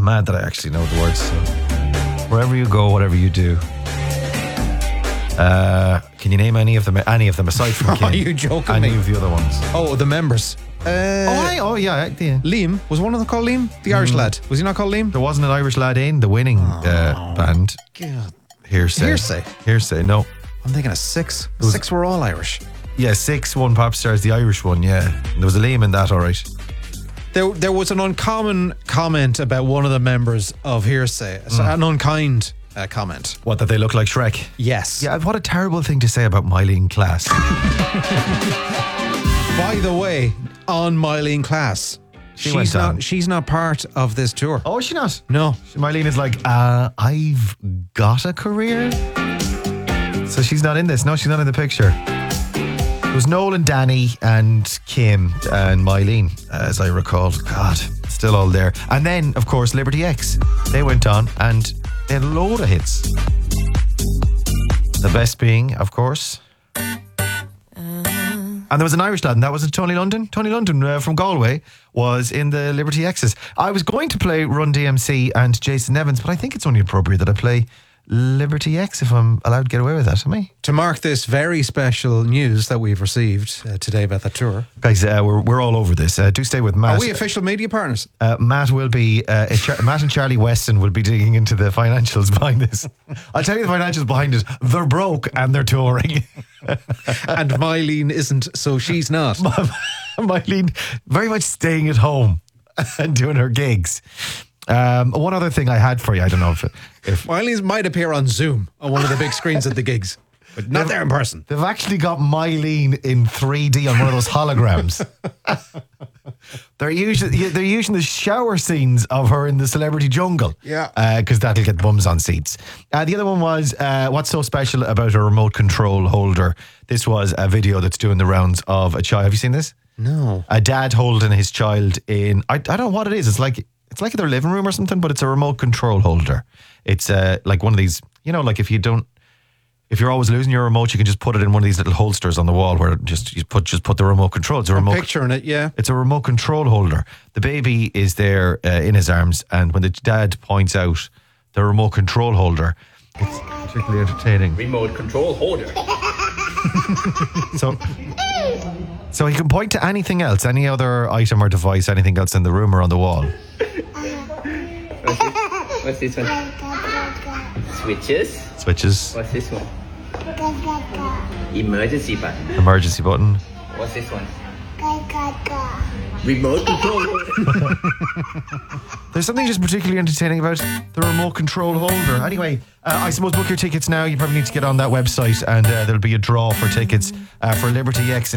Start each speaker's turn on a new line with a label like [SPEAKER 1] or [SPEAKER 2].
[SPEAKER 1] mad that I actually know the words. So. Wherever you go, whatever you do. Can you name any of them? Any of them aside from Kin?
[SPEAKER 2] Are you joking
[SPEAKER 1] Any
[SPEAKER 2] me?
[SPEAKER 1] of the other ones?
[SPEAKER 2] Oh, the members.
[SPEAKER 1] Yeah.
[SPEAKER 2] Liam. Was one of them called Liam? The Irish lad. Was he not called Liam?
[SPEAKER 1] There wasn't an Irish lad in the winning band.
[SPEAKER 2] God.
[SPEAKER 1] Hearsay. No.
[SPEAKER 2] I'm thinking of 6. 6 were all Irish.
[SPEAKER 1] Yeah, 6 won Pop Stars, the Irish one. Yeah, there was a Liam in that. All right.
[SPEAKER 2] There was an uncommon comment about one of the members of Hearsay. So an unkind comment.
[SPEAKER 1] What, that they look like Shrek?
[SPEAKER 2] Yes.
[SPEAKER 1] Yeah, what a terrible thing to say about Mylene Class.
[SPEAKER 2] By the way, on Mylene Class, she's not part of this tour.
[SPEAKER 1] Oh, is she not?
[SPEAKER 2] No.
[SPEAKER 1] Mylene is like, I've got a career. So she's not in this. No, she's not in the picture. It was Noel and Danny and Kim and Mylene, as I recall. God, still all there. And then, of course, Liberty X. They went on and they had a load of hits. The best being, of course. And there was an Irish lad, and that was Tony London. Tony London from Galway was in the Liberty X's. I was going to play Run DMC and Jason Evans, but I think it's only appropriate that I play Liberty X if I'm allowed to get away with that, am I?
[SPEAKER 2] To mark this very special news that we've received today about the tour.
[SPEAKER 1] Guys, we're all over this. Do stay with Matt.
[SPEAKER 2] Are we official media partners?
[SPEAKER 1] Matt will be, Matt and Charlie Weston will be digging into the financials behind this. I'll tell you the financials behind it. They're broke and they're touring.
[SPEAKER 2] And Mylene isn't, so she's not.
[SPEAKER 1] Mylene very much staying at home and doing her gigs. One other thing I had for you, I don't know if
[SPEAKER 2] Mylene might appear on Zoom on one of the big screens at the gigs, but not there in person.
[SPEAKER 1] They've actually got Mylene in 3D on one of those holograms. They're using the shower scenes of her in the Celebrity Jungle.
[SPEAKER 2] Yeah.
[SPEAKER 1] Because that'll get bums on seats. The other one was, what's so special about a remote control holder? This was a video that's doing the rounds of a child. Have you seen this?
[SPEAKER 2] No.
[SPEAKER 1] A dad holding his child in, I don't know what it is. It's like in their living room or something, but it's a remote control holder. It's like one of these, like if you're always losing your remote, you can just put it in one of these little holsters on the wall where you put the remote control. It's a remote.
[SPEAKER 2] I'm picturing it, yeah.
[SPEAKER 1] It's a remote control holder. The baby is there in his arms, and when the dad points out the remote control holder, it's particularly entertaining.
[SPEAKER 3] Remote control holder.
[SPEAKER 1] So he can point to anything else, any other item or device, anything else in the room or on the wall.
[SPEAKER 3] What's this one? Switches.
[SPEAKER 1] Switches.
[SPEAKER 3] What's this one? Emergency button.
[SPEAKER 1] Emergency button.
[SPEAKER 3] What's this one? Remote control holder.
[SPEAKER 1] There's something just particularly entertaining about the remote control holder. Anyway, I suppose book your tickets now. You probably need to get on that website and there'll be a draw for tickets for Liberty X.